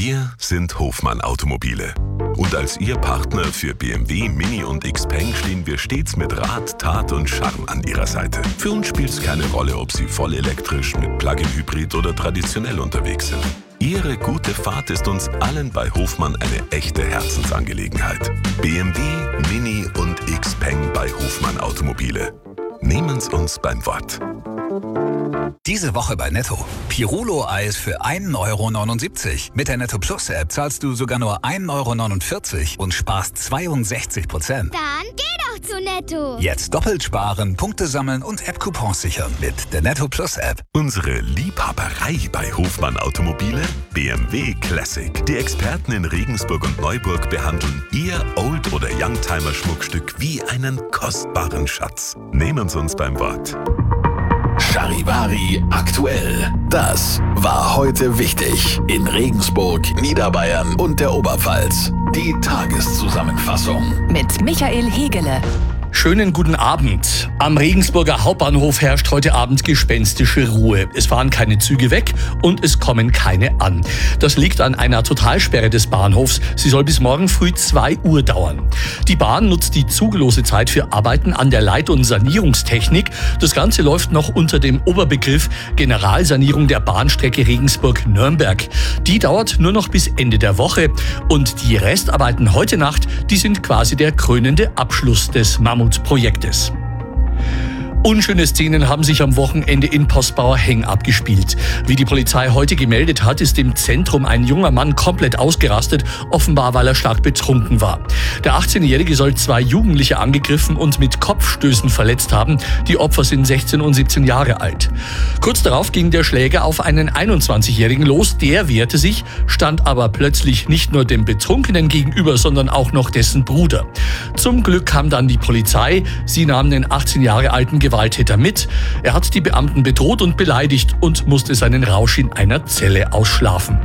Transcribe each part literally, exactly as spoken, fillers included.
Wir sind Hofmann Automobile. Und als Ihr Partner für B M W, Mini und Xpeng stehen wir stets mit Rat, Tat und Charme an Ihrer Seite. Für uns spielt es keine Rolle, ob Sie voll elektrisch, mit Plug-in-Hybrid oder traditionell unterwegs sind. Ihre gute Fahrt ist uns allen bei Hofmann eine echte Herzensangelegenheit. B M W, Mini und Xpeng bei Hofmann Automobile. Nehmen Sie uns beim Wort. Diese Woche bei Netto. Pirulo-Eis für ein Euro neunundsiebzig. Mit der Netto Plus App zahlst du sogar nur ein Euro neunundvierzig und sparst zweiundsechzig Prozent. Dann geh doch zu Netto. Jetzt doppelt sparen, Punkte sammeln und App-Coupons sichern mit der Netto Plus App. Unsere Liebhaberei bei Hofmann Automobile? B M W Classic. Die Experten in Regensburg und Neuburg behandeln Ihr Old- oder Youngtimer-Schmuckstück wie einen kostbaren Schatz. Nehmen Sie uns beim Wort. Charivari aktuell. Das war heute wichtig in Regensburg, Niederbayern und der Oberpfalz. Die Tageszusammenfassung mit Michael Hegele. Schönen guten Abend. Am Regensburger Hauptbahnhof herrscht heute Abend gespenstische Ruhe. Es fahren keine Züge weg und es kommen keine an. Das liegt an einer Totalsperre des Bahnhofs. Sie soll bis morgen früh zwei Uhr dauern. Die Bahn nutzt die zugelose Zeit für Arbeiten an der Leit- und Sanierungstechnik. Das Ganze läuft noch unter dem Oberbegriff Generalsanierung der Bahnstrecke Regensburg-Nürnberg. Die dauert nur noch bis Ende der Woche. Und die Restarbeiten heute Nacht, die sind quasi der krönende Abschluss des Mammut Projektes. Unschöne Szenen haben sich am Wochenende in Postbauer-Henn abgespielt. Wie die Polizei heute gemeldet hat, ist im Zentrum ein junger Mann komplett ausgerastet, offenbar weil er stark betrunken war. Der achtzehnjährige soll zwei Jugendliche angegriffen und mit Kopfstößen verletzt haben. Die Opfer sind sechzehn und siebzehn Jahre alt. Kurz darauf ging der Schläger auf einen einundzwanzigjährigen los. Der wehrte sich, stand aber plötzlich nicht nur dem Betrunkenen gegenüber, sondern auch noch dessen Bruder. Zum Glück kam dann die Polizei. Sie nahm den achtzehn Jahre alten Gewalttäter mit. Er hat die Beamten bedroht und beleidigt und musste seinen Rausch in einer Zelle ausschlafen.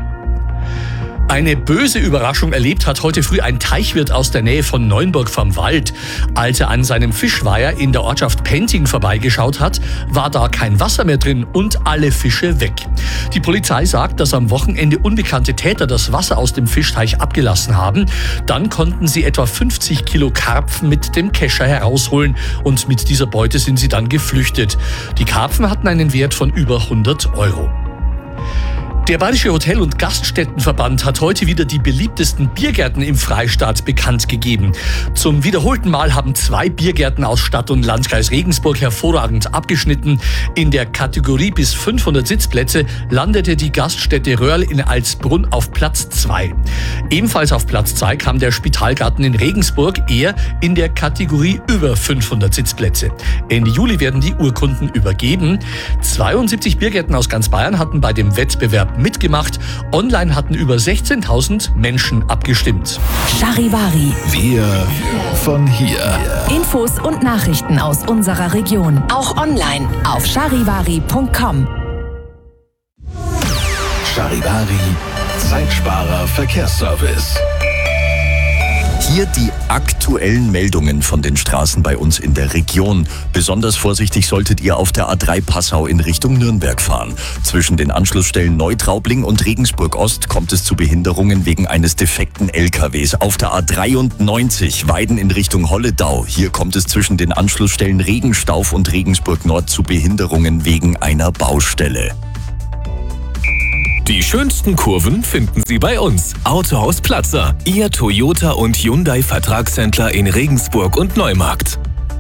Eine böse Überraschung erlebt hat heute früh ein Teichwirt aus der Nähe von Neunburg vom Wald. Als er an seinem Fischweiher in der Ortschaft Penting vorbeigeschaut hat, war da kein Wasser mehr drin und alle Fische weg. Die Polizei sagt, dass am Wochenende unbekannte Täter das Wasser aus dem Fischteich abgelassen haben. Dann konnten sie etwa fünfzig Kilo Karpfen mit dem Kescher herausholen und mit dieser Beute sind sie dann geflüchtet. Die Karpfen hatten einen Wert von über hundert Euro. Der Bayerische Hotel- und Gaststättenverband hat heute wieder die beliebtesten Biergärten im Freistaat bekannt gegeben. Zum wiederholten Mal haben zwei Biergärten aus Stadt- und Landkreis Regensburg hervorragend abgeschnitten. In der Kategorie bis fünfhundert Sitzplätze landete die Gaststätte Röhrl in Alsbrunn auf Platz zwei. Ebenfalls auf Platz zwei kam der Spitalgarten in Regensburg, eher in der Kategorie über fünfhundert Sitzplätze. Ende Juli werden die Urkunden übergeben. zweiundsiebzig Biergärten aus ganz Bayern hatten bei dem Wettbewerb mitgemacht. Online hatten über sechzehntausend Menschen abgestimmt. Charivari. Wir von hier. Infos und Nachrichten aus unserer Region. Auch online auf charivari punkt com. Charivari, Zeitsparer Verkehrsservice. Hier die aktuellen Meldungen von den Straßen bei uns in der Region. Besonders vorsichtig solltet ihr auf der A drei Passau in Richtung Nürnberg fahren. Zwischen den Anschlussstellen Neutraubling und Regensburg Ost kommt es zu Behinderungen wegen eines defekten L K Ws. Auf der A dreiundneunzig Weiden in Richtung Holledau. Hier kommt es zwischen den Anschlussstellen Regenstauf und Regensburg Nord zu Behinderungen wegen einer Baustelle. Die schönsten Kurven finden Sie bei uns. Autohaus Platzer, Ihr Toyota und Hyundai Vertragshändler in Regensburg und Neumarkt.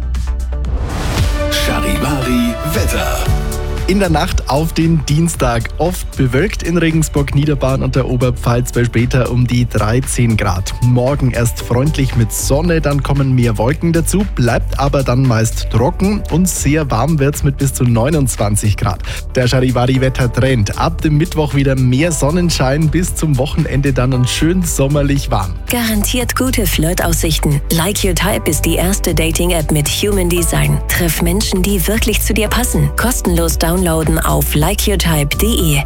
Charivari Wetter. In der Nacht auf den Dienstag oft bewölkt in Regensburg, Niederbayern und der Oberpfalz, bei später um die dreizehn Grad. Morgen erst freundlich mit Sonne, dann kommen mehr Wolken dazu, bleibt aber dann meist trocken und sehr warm wird's mit bis zu neunundzwanzig Grad. Der Charivari-Wetter-Trend. Ab dem Mittwoch wieder mehr Sonnenschein, bis zum Wochenende dann und schön sommerlich warm. Garantiert gute Flirtaussichten. Like Your Type ist die erste Dating-App mit Human Design. Triff Menschen, die wirklich zu dir passen. Kostenlos downloaden auf like your type punkt de.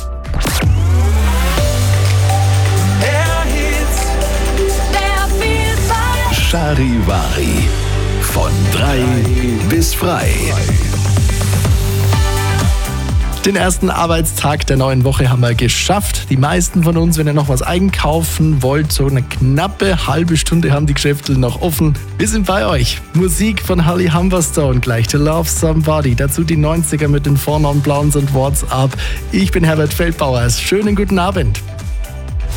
Charivari. Von drei bis frei. Den ersten Arbeitstag der neuen Woche haben wir geschafft. Die meisten von uns, wenn ihr noch was einkaufen wollt, so eine knappe halbe Stunde haben die Geschäfte noch offen. Wir sind bei euch. Musik von Holly Humberstone, gleich to Love Somebody. Dazu die neunziger mit den Four Non Blondes und What's Up. Ich bin Herbert Feldbauer. Schönen guten Abend.